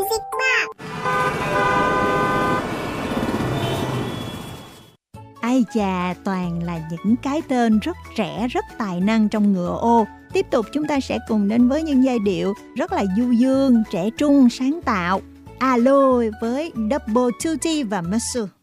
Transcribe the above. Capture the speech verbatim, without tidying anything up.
music box. Ai chà, toàn là những cái tên rất trẻ, rất tài năng trong ngựa ô. Tiếp tục chúng ta sẽ cùng đến với những giai điệu rất là du dương, trẻ trung, sáng tạo. Alo với Double Tutti và Musu.